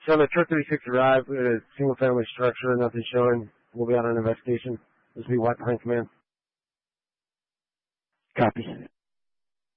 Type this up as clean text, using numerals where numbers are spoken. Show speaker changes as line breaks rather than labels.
So the Truck 36 arrived with a single-family structure, nothing showing. We'll be out on investigation. This will be White Pine Command.
Copy.